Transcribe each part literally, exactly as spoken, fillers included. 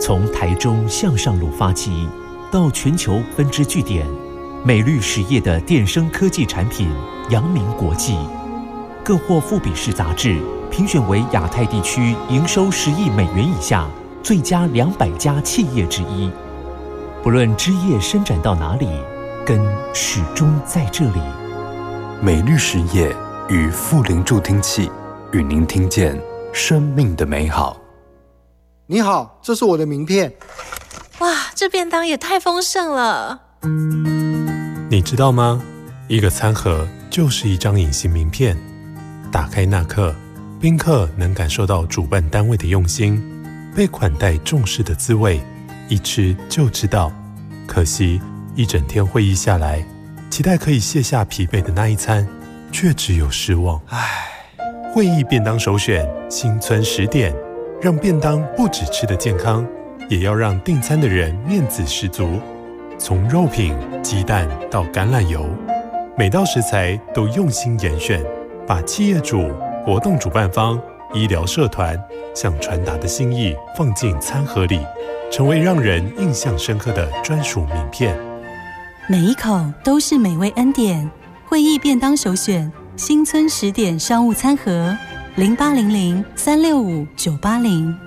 从台中向上路发起，到全球分支据点，美律实业的电声科技产品扬名国际，更获富比士杂志评选为亚太地区营收十亿美元以下最佳两百家企业之一。不论枝叶伸展到哪里，根始终在这里。 美律实业与富林助听器，与您听见生命的美好。 你好，这是我的名片。 哇，这便当也太丰盛了。 你知道吗？一个餐盒就是一张隐形名片，打开那刻，宾客能感受到主办单位的用心，被款待重视的滋味，一吃就知道。可惜一整天会议下来，期待可以卸下疲惫的那一餐，却只有失望。唉，会议便当首选新村十点，让便当不只吃得健康，也要让订餐的人面子十足。从肉品、鸡蛋到橄榄油，每道食材都用心严选，把企业主、活动主办方、医疗社团想传达的心意放进餐盒里，成为让人印象深刻的专属名片。 每一口都是美味恩典。会议便当首选新村十点商务餐盒，零八零零三六五九八零。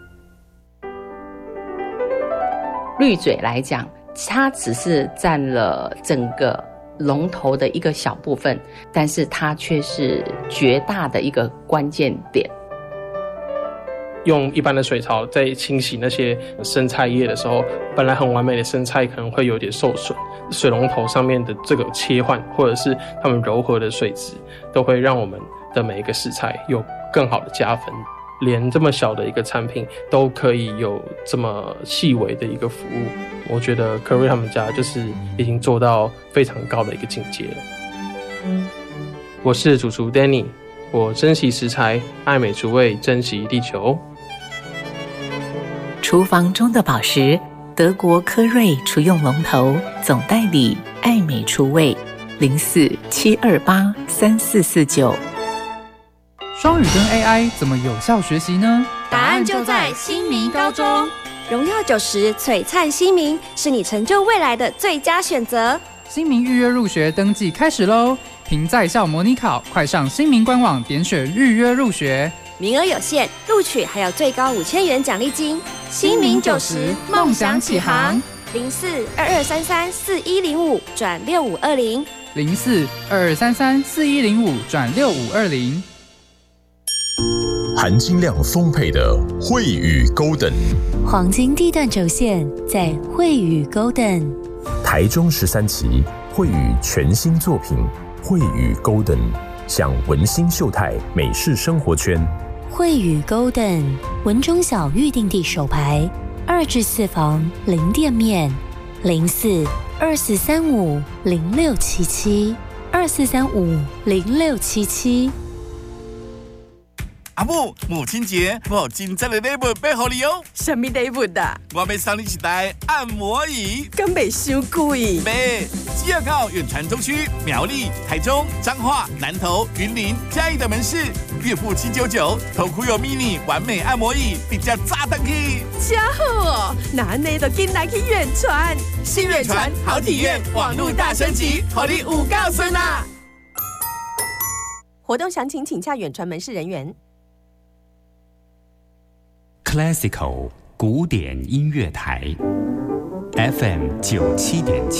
滤嘴来讲，它只是占了整个龙头的一个小部分，但是它却是绝大的一个关键点。 用一般的水槽在清洗那些生菜叶的时候，本来很完美的生菜可能会有点受损。水龙头上面的这个切换，或者是它们柔和的水质，都会让我们的每一个食材有更好的加分。连这么小的一个产品都可以有这么细微的一个服务，我觉得科瑞他们家就是已经做到非常高的一个境界了。我是主厨 Danny， 我珍惜食材，爱美厨味，珍惜地球。 厨房中的宝石，德国科瑞厨用龙头总代理爱美厨味，零四七二八三四四九。 双语跟 A I 怎么有效学习呢？ 答案就在新民高中，荣耀九十璀璨新民，是你成就未来的最佳选择。 新民预约入学登记开始喽！凭在校模拟考，快上新民官网点选预约入学。 名额有限，录取还有最高五千元奖励金。新民九十，梦想起航。零四二二三三四一零五转六五二零， 零四二二三三四一零五转六五二零。 含金量丰沛的惠宇 Golden， 黄金地段轴线在惠宇 Golden。 台中十三期惠宇全新作品惠宇 Golden， 向文心秀泰美式生活圈。 惠宇 Golden 文中小预定地首排，二至四房零店面，零四二四三五零六七七二四三五零六七七。 阿母，母亲节我有真正的礼物要给你哦。 什么礼物啊？ 我要送你一台按摩椅， 敢袂伤贵？ 袂，只要到远传中区、苗栗、台中、彰化、南投、云林、嘉义的门市，月付七九九，头箍有 mini 完美按摩椅，比较炸弹去。 真好哦，那你就紧来去远传， 新远传好体验，网络大升级，让你有够顺啊！ 活动详情请洽远传门市人员。 Classical 古典音乐台 ，F M 九七点七。